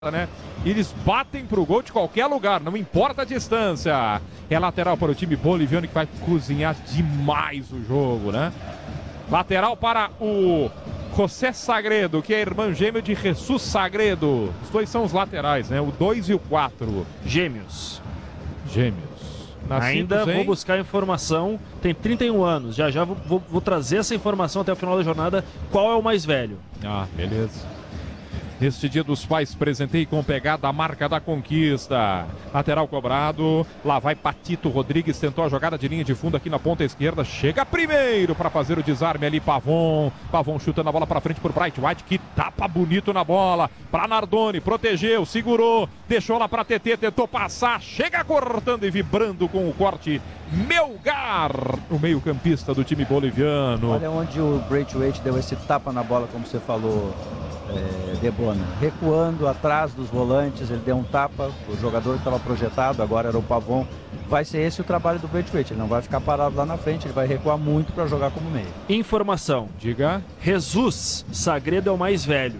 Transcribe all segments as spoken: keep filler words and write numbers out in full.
Né? Eles batem pro gol de qualquer lugar, não importa a distância. É lateral para o time boliviano que vai cozinhar demais o jogo, né? Lateral para o José Sagredo, que é irmão gêmeo de Jesus Sagredo. Os dois são os laterais, né? O dois e o quatro. Gêmeos. Gêmeos. Nascidos Ainda em... vou buscar informação. Tem trinta e um anos. Já já vou, vou, vou trazer essa informação até o final da jornada. Qual é o mais velho? Ah, beleza. Neste dia dos pais, presentei com pegada a marca da conquista. Lateral cobrado. Lá vai Patito Rodrigues. Tentou a jogada de linha de fundo aqui na ponta esquerda. Chega primeiro para fazer o desarme ali. Pavon. Pavon chutando a bola para frente por Bright White. Que tapa bonito na bola. Para Nardoni. Protegeu. Segurou. Deixou lá para T T. Tentou passar. Chega cortando e vibrando com o corte. Melgar. O meio-campista do time boliviano. Olha onde o Bright White deu esse tapa na bola, como você falou. É, Debona, recuando atrás dos volantes, ele deu um tapa, o jogador que estava projetado, agora era o Pavon. Vai ser esse o trabalho do Braithwaite, ele não vai ficar parado lá na frente, ele vai recuar muito para jogar como meio. Informação. Diga. Jesus Sagredo é o mais velho.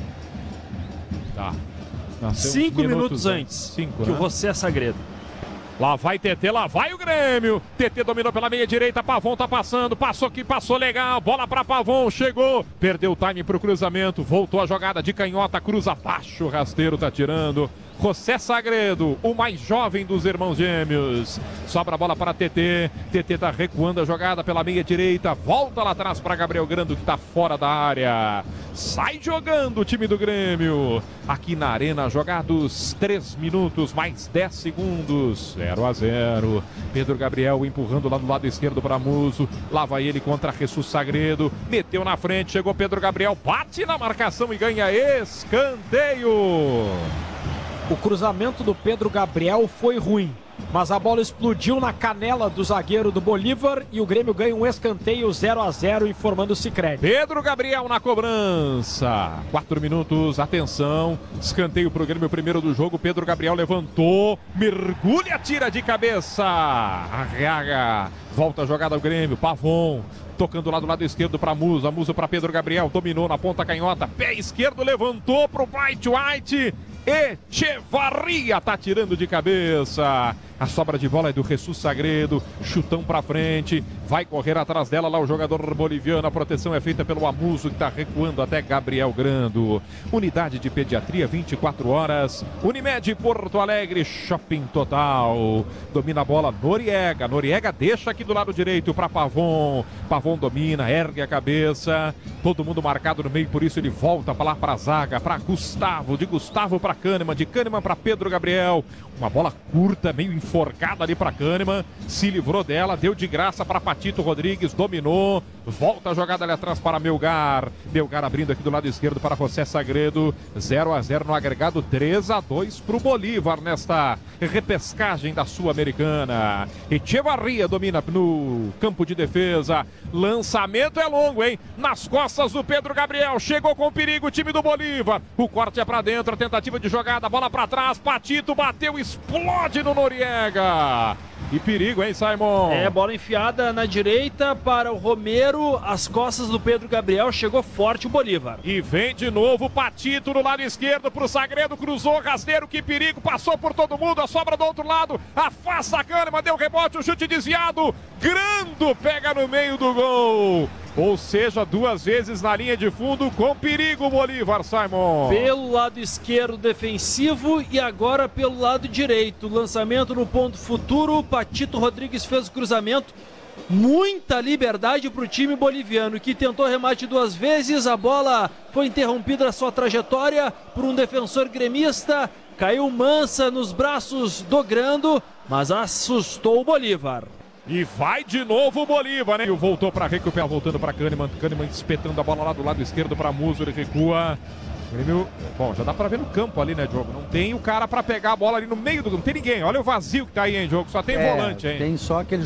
Tá. Nasceu Cinco minutos, minutos antes Cinco, que né? o José Sagredo. Lá vai T T, lá vai o Grêmio. T T dominou pela meia direita, Pavon tá passando, passou aqui, passou legal, bola pra Pavon, chegou, perdeu o time pro cruzamento, voltou a jogada de canhota, cruza abaixo, o rasteiro tá tirando. José Sagredo, o mais jovem dos irmãos gêmeos. Sobra a bola para T T. T T tá recuando a jogada pela meia direita. Volta lá atrás para Gabriel Grando, que tá fora da área. Sai jogando o time do Grêmio. Aqui na arena, jogados três minutos, mais dez segundos. zero a zero. Pedro Gabriel empurrando lá do lado esquerdo para Muso. Lá vai ele contra Jesus Sagredo. Meteu na frente, chegou Pedro Gabriel. Bate na marcação e ganha escanteio. O cruzamento do Pedro Gabriel foi ruim, mas a bola explodiu na canela do zagueiro do Bolívar e o Grêmio ganha um escanteio zero a zero, informando o Sicredi. Pedro Gabriel na cobrança. Quatro minutos, atenção. Escanteio pro Grêmio, primeiro do jogo. Pedro Gabriel levantou, mergulha, tira de cabeça. Arreaga. Volta a jogada ao Grêmio. Pavon. Tocando lá do lado esquerdo para Musa. Musa para Pedro Gabriel. Dominou na ponta canhota. Pé esquerdo, levantou pro Bright White. Echevarria tá tirando de cabeça. A sobra de bola é do Jesus Sagredo. Chutão pra frente. Vai correr atrás dela lá o jogador boliviano. A proteção é feita pelo Amuso, que tá recuando até Gabriel Grando. Unidade de pediatria vinte e quatro horas. Unimed Porto Alegre. Shopping Total. Domina a bola Noriega. Noriega deixa aqui do lado direito para Pavon. Pavon domina, ergue a cabeça. Todo mundo marcado no meio, por isso ele volta para lá para a zaga. Para Gustavo. De Gustavo para Kahneman. De Kahneman para Pedro Gabriel. Uma bola curta, meio enforcada ali para Kahneman. Se livrou dela, deu de graça para Patito Rodrigues, dominou. Volta a jogada ali atrás para Melgar. Melgar abrindo aqui do lado esquerdo para José Sagredo. zero a zero no agregado, três a dois para o Bolívar nesta repescagem da Sul-Americana. Echevarria domina no campo de defesa. Lançamento é longo, hein? Nas costas do Pedro Gabriel. Chegou com perigo o time do Bolívar. O corte é para dentro, a tentativa de jogada, bola para trás. Patito bateu, explode no Noriega. Que perigo, hein, Simon? É, bola enfiada na direita para o Romero, as costas do Pedro Gabriel, chegou forte o Bolívar. E vem de novo Patito no lado esquerdo pro Sagredo, cruzou, rasteiro, que perigo, passou por todo mundo, a sobra do outro lado, afasta a Kahneman, deu rebote, o chute desviado, Grando pega no meio do gol. Ou seja, duas vezes na linha de fundo, com perigo o Bolívar, Simon. Pelo lado esquerdo defensivo e agora pelo lado direito. Lançamento no ponto futuro, Patito Rodrigues fez o cruzamento. Muita liberdade para o time boliviano, que tentou remate duas vezes. A bola foi interrompida na sua trajetória por um defensor gremista. Caiu mansa nos braços do Grando, mas assustou o Bolívar. E vai de novo o Bolívar, né? Voltou para recuperar, voltando para Kahneman. Kahneman espetando a bola lá do lado esquerdo para Muso, ele recua. Grêmio, bom, já dá pra ver no campo ali, né, Diogo? Não tem o cara pra pegar a bola ali no meio do... Não tem ninguém, olha o vazio que tá aí, hein, Diogo? Só tem é, volante, hein? Tem só aquele